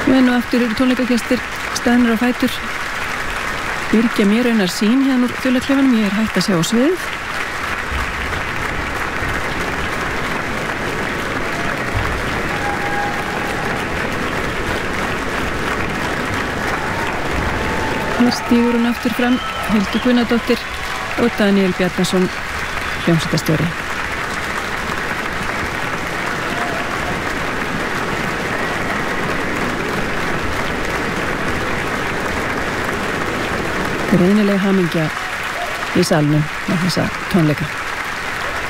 En og aftur eru tónleikagestir staðnir á fætur. Byrgja mér raunar sín hérna úr þjóðleiklefanum. Ég hætt að sjá á svið. Hér stígur hún aftur fram, Helgi Gunnadóttir og Daniel Bjarnason, hljómsveitarstjóri. Greinileg hamingja í salnum með þessa tónleika.